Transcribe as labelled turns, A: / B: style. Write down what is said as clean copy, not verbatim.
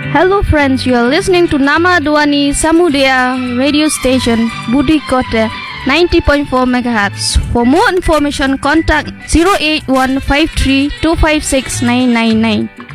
A: Hello friends, you are listening to Nama Dwani Samudaya radio station Budi Kota 90.4 MHz. For more information, contact 08153 256 999.